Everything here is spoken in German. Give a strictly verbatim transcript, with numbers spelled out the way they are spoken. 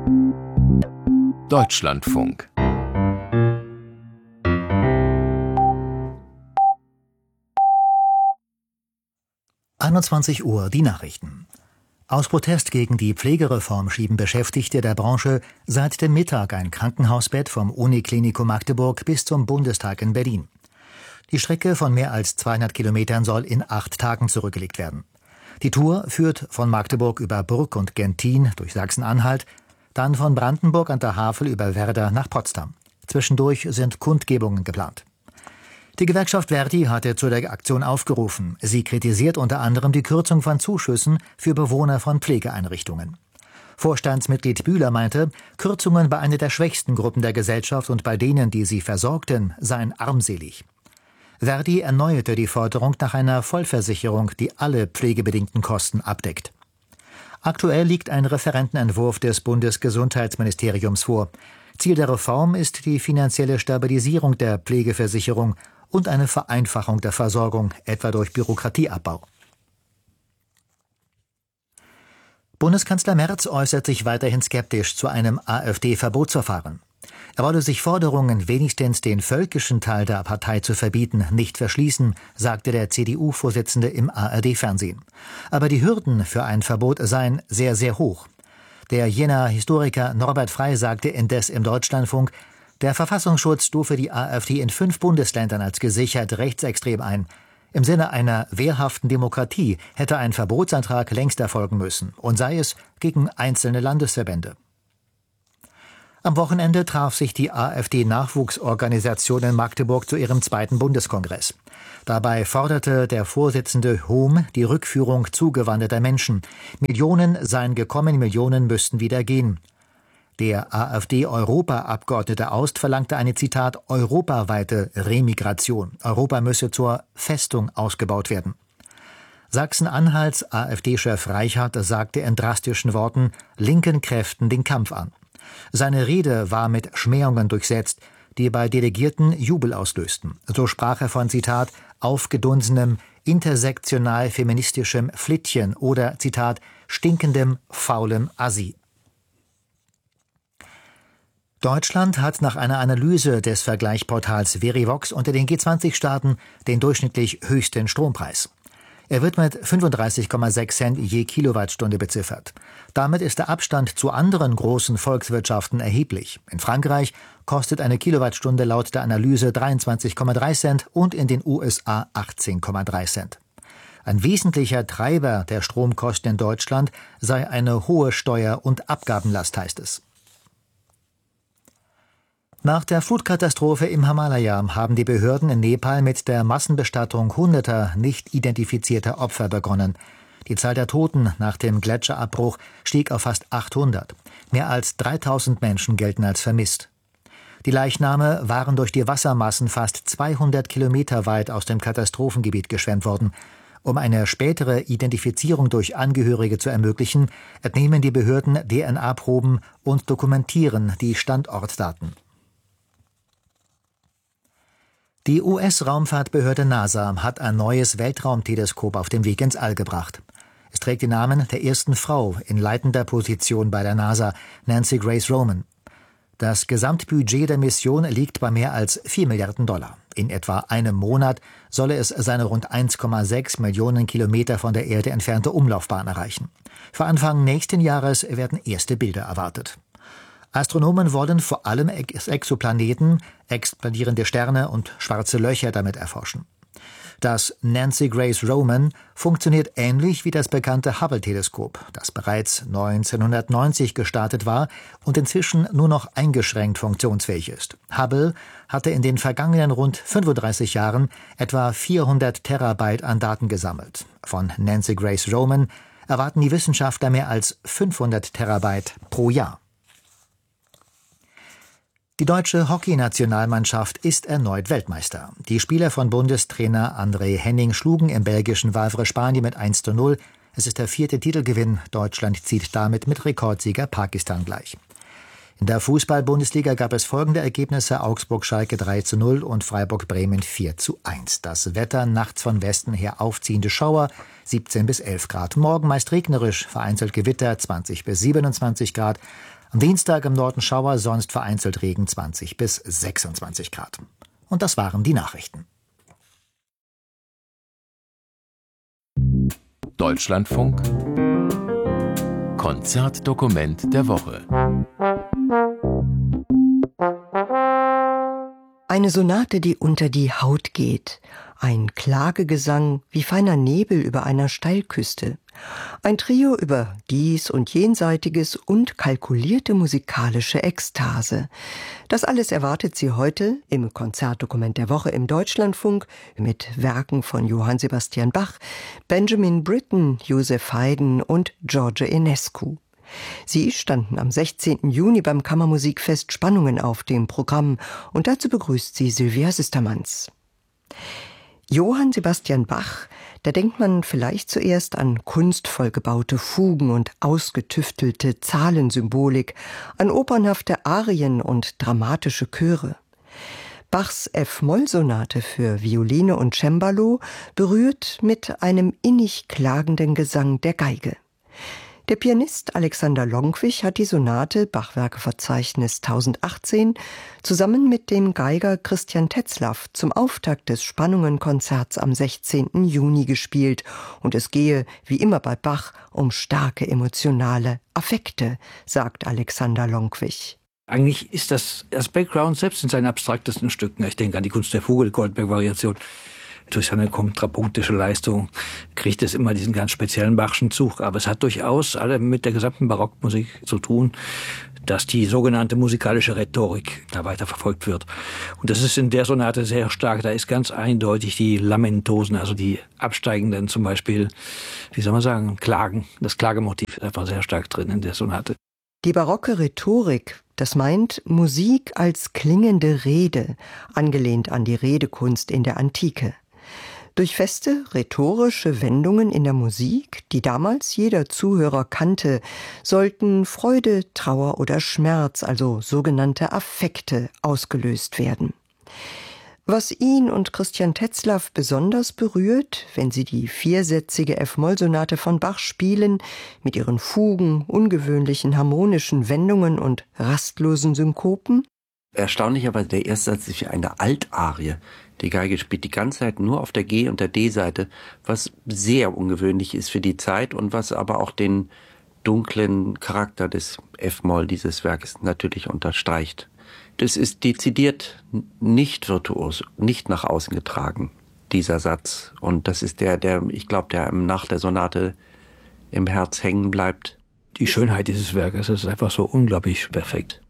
Deutschlandfunk. einundzwanzig Uhr, die Nachrichten. Aus Protest gegen die Pflegereform schieben Beschäftigte der Branche seit dem Mittag ein Krankenhausbett vom Uniklinikum Magdeburg bis zum Bundestag in Berlin. Die Strecke von mehr als zweihundert Kilometern soll in acht Tagen zurückgelegt werden. Die Tour führt von Magdeburg über Burg und Gentin durch Sachsen-Anhalt, dann von Brandenburg an der Havel über Werder nach Potsdam. Zwischendurch sind Kundgebungen geplant. Die Gewerkschaft Verdi hatte zu der Aktion aufgerufen. Sie kritisiert unter anderem die Kürzung von Zuschüssen für Bewohner von Pflegeeinrichtungen. Vorstandsmitglied Bühler meinte, Kürzungen bei einer der schwächsten Gruppen der Gesellschaft und bei denen, die sie versorgten, seien armselig. Verdi erneuerte die Forderung nach einer Vollversicherung, die alle pflegebedingten Kosten abdeckt. Aktuell liegt ein Referentenentwurf des Bundesgesundheitsministeriums vor. Ziel der Reform ist die finanzielle Stabilisierung der Pflegeversicherung und eine Vereinfachung der Versorgung, etwa durch Bürokratieabbau. Bundeskanzler Merz äußert sich weiterhin skeptisch zu einem AfD-Verbotsverfahren. Er wolle sich Forderungen, wenigstens den völkischen Teil der Partei zu verbieten, nicht verschließen, sagte der C D U-Vorsitzende im A R D-Fernsehen. Aber die Hürden für ein Verbot seien sehr, sehr hoch. Der Jenaer Historiker Norbert Frey sagte indes im Deutschlandfunk, der Verfassungsschutz stufe die AfD in fünf Bundesländern als gesichert rechtsextrem ein. Im Sinne einer wehrhaften Demokratie hätte ein Verbotsantrag längst erfolgen müssen und sei es gegen einzelne Landesverbände. Am Wochenende traf sich die AfD-Nachwuchsorganisation in Magdeburg zu ihrem zweiten Bundeskongress. Dabei forderte der Vorsitzende Hohm die Rückführung zugewanderter Menschen. Millionen seien gekommen, Millionen müssten wieder gehen. Der AfD-Europa-Abgeordnete Aust verlangte eine, Zitat, europaweite Remigration. Europa müsse zur Festung ausgebaut werden. Sachsen-Anhalts AfD-Chef Reichert sagte in drastischen Worten linken Kräften den Kampf an. Seine Rede war mit Schmähungen durchsetzt, die bei Delegierten Jubel auslösten. So sprach er von, Zitat, aufgedunsenem, intersektional-feministischem Flittchen oder, Zitat, stinkendem, faulem Assi. Deutschland hat nach einer Analyse des Vergleichsportals Verivox unter den G zwanzig Staaten den durchschnittlich höchsten Strompreis. Er wird mit fünfunddreißig Komma sechs Cent je Kilowattstunde beziffert. Damit ist der Abstand zu anderen großen Volkswirtschaften erheblich. In Frankreich kostet eine Kilowattstunde laut der Analyse dreiundzwanzig Komma drei Cent und in den U S A achtzehn Komma drei Cent. Ein wesentlicher Treiber der Stromkosten in Deutschland sei eine hohe Steuer- und Abgabenlast, heißt es. Nach der Flutkatastrophe im Himalaya haben die Behörden in Nepal mit der Massenbestattung hunderter nicht identifizierter Opfer begonnen. Die Zahl der Toten nach dem Gletscherabbruch stieg auf fast achthundert. Mehr als dreitausend Menschen gelten als vermisst. Die Leichname waren durch die Wassermassen fast zweihundert Kilometer weit aus dem Katastrophengebiet geschwemmt worden. Um eine spätere Identifizierung durch Angehörige zu ermöglichen, entnehmen die Behörden D N A-Proben und dokumentieren die Standortdaten. Die U S-Raumfahrtbehörde NASA hat ein neues Weltraumteleskop auf den Weg ins All gebracht. Es trägt den Namen der ersten Frau in leitender Position bei der NASA, Nancy Grace Roman. Das Gesamtbudget der Mission liegt bei mehr als vier Milliarden Dollar. In etwa einem Monat solle es seine rund eins Komma sechs Millionen Kilometer von der Erde entfernte Umlaufbahn erreichen. Für Anfang nächsten Jahres werden erste Bilder erwartet. Astronomen wollen vor allem Exoplaneten, expandierende Sterne und schwarze Löcher damit erforschen. Das Nancy Grace Roman funktioniert ähnlich wie das bekannte Hubble-Teleskop, das bereits neunzehnhundertneunzig gestartet war und inzwischen nur noch eingeschränkt funktionsfähig ist. Hubble hatte in den vergangenen rund fünfunddreißig Jahren etwa vierhundert Terabyte an Daten gesammelt. Von Nancy Grace Roman erwarten die Wissenschaftler mehr als fünfhundert Terabyte pro Jahr. Die deutsche Hockeynationalmannschaft ist erneut Weltmeister. Die Spieler von Bundestrainer André Henning schlugen im belgischen Wavre Spanien mit eins zu null. Es ist der vierte Titelgewinn. Deutschland zieht damit mit Rekordsieger Pakistan gleich. In der Fußball-Bundesliga gab es folgende Ergebnisse: Augsburg-Schalke drei zu null und Freiburg-Bremen vier zu eins. Das Wetter: nachts von Westen her aufziehende Schauer, siebzehn bis elf Grad. Morgen meist regnerisch, vereinzelt Gewitter, zwanzig bis siebenundzwanzig Grad. Am Dienstag im Norden Schauer, sonst vereinzelt Regen, zwanzig bis sechsundzwanzig Grad. Und das waren die Nachrichten. Deutschlandfunk Konzertdokument der Woche. Eine Sonate, die unter die Haut geht. Ein Klagegesang wie feiner Nebel über einer Steilküste. Ein Trio über Dies und Jenseitiges und kalkulierte musikalische Ekstase. Das alles erwartet Sie heute im Konzertdokument der Woche im Deutschlandfunk mit Werken von Johann Sebastian Bach, Benjamin Britten, Joseph Haydn und George Enescu. Sie standen am sechzehnten Juni beim Kammermusikfest Spannungen auf dem Programm und dazu begrüßt sie Sylvia Sistermanns. Johann Sebastian Bach, da denkt man vielleicht zuerst an kunstvoll gebaute Fugen und ausgetüftelte Zahlensymbolik, an opernhafte Arien und dramatische Chöre. Bachs F-Moll-Sonate für Violine und Cembalo berührt mit einem innig klagenden Gesang der Geige. Der Pianist Alexander Lonkwich hat die Sonate Bachwerkeverzeichnis tausendachtzehn zusammen mit dem Geiger Christian Tetzlaff zum Auftakt des Spannungen-Konzerts am sechzehnten Juni gespielt. Und es gehe, wie immer bei Bach, um starke emotionale Affekte, sagt Alexander Lonkwich. Eigentlich ist das das Background selbst in seinen abstraktesten Stücken. Ich denke an die Kunst der Fuge, die Goldberg-Variation. Durch seine kontrapunktische Leistung kriegt es immer diesen ganz speziellen Bachschen Zug. Aber es hat durchaus alle mit der gesamten Barockmusik zu tun, dass die sogenannte musikalische Rhetorik da weiter verfolgt wird. Und das ist in der Sonate sehr stark. Da ist ganz eindeutig die Lamentosen, also die Absteigenden zum Beispiel, wie soll man sagen, Klagen. Das Klagemotiv ist einfach sehr stark drin in der Sonate. Die barocke Rhetorik, das meint Musik als klingende Rede, angelehnt an die Redekunst in der Antike. Durch feste, rhetorische Wendungen in der Musik, die damals jeder Zuhörer kannte, sollten Freude, Trauer oder Schmerz, also sogenannte Affekte, ausgelöst werden. Was ihn und Christian Tetzlaff besonders berührt, wenn sie die viersätzige F-Moll-Sonate von Bach spielen, mit ihren Fugen, ungewöhnlichen harmonischen Wendungen und rastlosen Synkopen? Erstaunlicherweise der erste Satz ist wie eine Altarie. Die Geige spielt die ganze Zeit nur auf der G- und der D-Seite, was sehr ungewöhnlich ist für die Zeit und was aber auch den dunklen Charakter des F-Moll dieses Werkes natürlich unterstreicht. Das ist dezidiert nicht virtuos, nicht nach außen getragen, dieser Satz. Und das ist der, der, ich glaube, der nach der Sonate im Herz hängen bleibt. Die Schönheit dieses Werkes ist einfach so unglaublich perfekt.